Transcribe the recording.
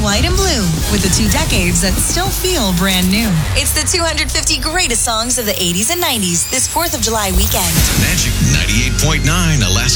white and blue with the 2 decades that still feel brand new. It's the 250 greatest songs of the 80s and 90s this 4th of July weekend. Magic 98.9 Alaska.